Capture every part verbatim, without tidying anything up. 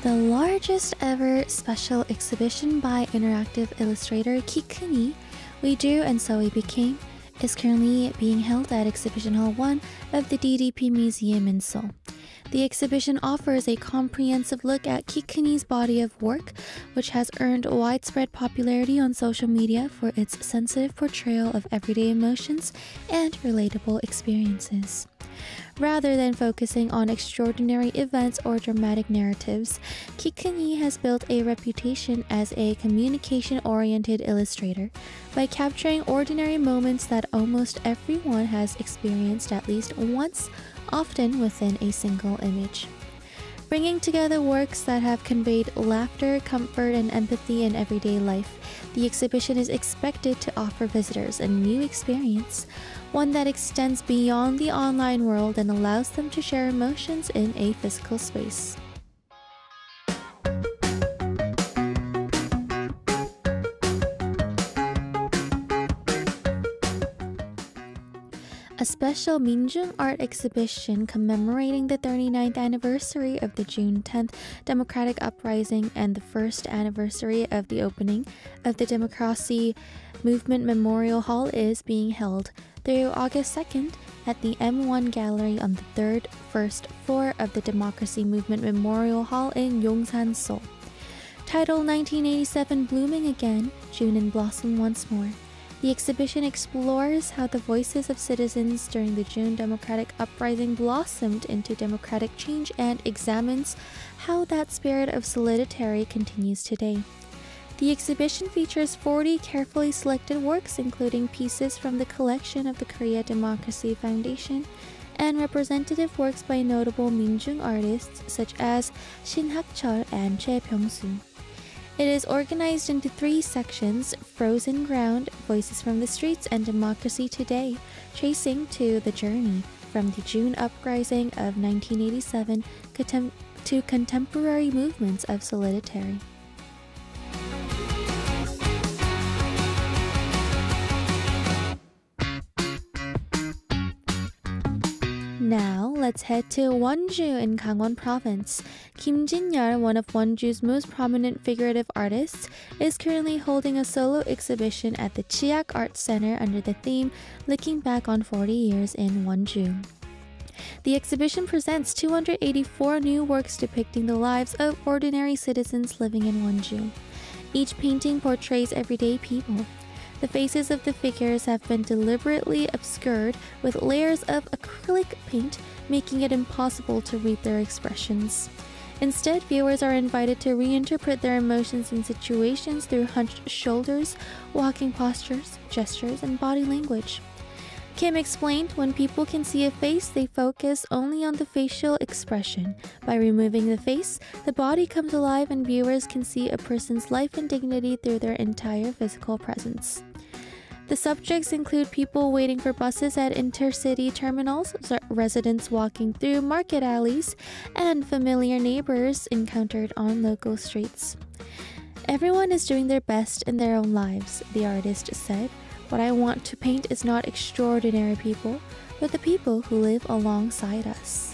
The largest ever special exhibition by interactive illustrator Ki Kun-hee, We Drew and So We Became, is currently being held at Exhibition Hall one of the D D P Museum in Seoul. The exhibition offers a comprehensive look at Ki Kun-hee's body of work, which has earned widespread popularity on social media for its sensitive portrayal of everyday emotions and relatable experiences. Rather than focusing on extraordinary events or dramatic narratives, Ki Kun-hee has built a reputation as a communication-oriented illustrator by capturing ordinary moments that almost everyone has experienced at least once, often within a single image. Bringing together works that have conveyed laughter, comfort, and empathy in everyday life, the exhibition is expected to offer visitors a new experience, one that extends beyond the online world and allows them to share emotions in a physical space. A special Minjung art exhibition commemorating the thirty-ninth anniversary of the June tenth Democratic Uprising and the first anniversary of the opening of the Democracy Movement Memorial Hall is being held through August second at the M one Gallery on the third first floor of the Democracy Movement Memorial Hall in Yongsan, Seoul. Titled nineteen eighty-seven Blooming Again, June and Blossom Once More, the exhibition explores how the voices of citizens during the June Democratic Uprising blossomed into democratic change and examines how that spirit of solidarity continues today. The exhibition features forty carefully selected works, including pieces from the collection of the Korea Democracy Foundation and representative works by notable Minjung artists such as Shin Hak-cheol and Choi Byung-soo. It is organized into three sections: Frozen Ground, Voices from the Streets, and Democracy Today, tracing to the journey from the June uprising of nineteen eighty-seven contem- to contemporary movements of solidarity. Now, let's head to Wonju in Gangwon Province. Kim Jin-yeol, one of Wonju's most prominent figurative artists, is currently holding a solo exhibition at the Chiak Art Center under the theme Looking Back on forty years in Wonju. The exhibition presents two hundred eighty-four new works depicting the lives of ordinary citizens living in Wonju. Each painting portrays everyday people. The faces of the figures have been deliberately obscured with layers of acrylic paint, making it impossible to read their expressions. Instead, viewers are invited to reinterpret their emotions and situations through hunched shoulders, walking postures, gestures, and body language. Kim explained, when people can see a face, they focus only on the facial expression. By removing the face, the body comes alive and viewers can see a person's life and dignity through their entire physical presence. The subjects include people waiting for buses at intercity terminals, residents walking through market alleys, and familiar neighbors encountered on local streets. Everyone is doing their best in their own lives, the artist said. What I want to paint is not extraordinary people, but the people who live alongside us.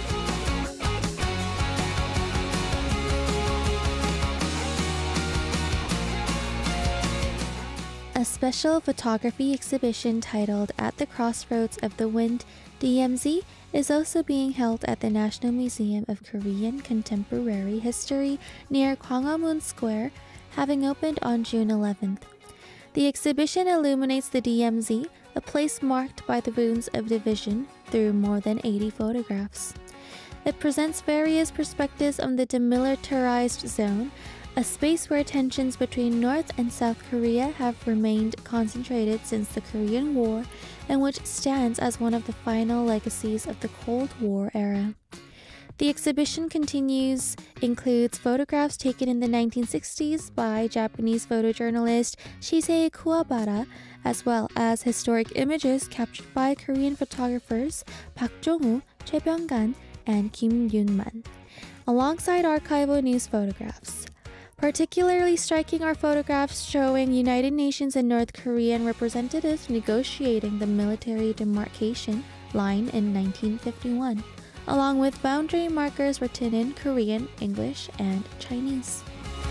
A special photography exhibition titled At the Crossroads of the Wind, D M Z, is also being held at the National Museum of Korean Contemporary History near Gwanghwamun Square, having opened on June eleventh. The exhibition illuminates the D M Z, a place marked by the wounds of division, through more than eighty photographs. It presents various perspectives on the demilitarized zone, a space where tensions between North and South Korea have remained concentrated since the Korean War, and which stands as one of the final legacies of the Cold War era. The exhibition continues includes photographs taken in the nineteen sixties by Japanese photojournalist Shisei Kuwabara, as well as historic images captured by Korean photographers Park Jong-woo, Choi Byung-gan, and Kim Yoon-man, alongside archival news photographs. Particularly striking are photographs showing United Nations and North Korean representatives negotiating the military demarcation line in nineteen fifty-one. along with boundary markers written in Korean, English, and Chinese.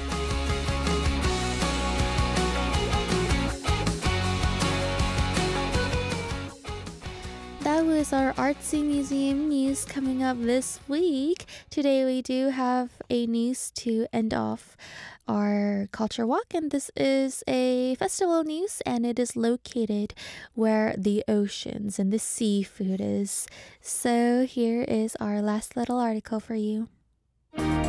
That was our artsy museum news coming up this week. Today we do have a news to end off our culture walk, and this is a festival news, and it is located where the oceans and the seafood is. So here is our last little article for you.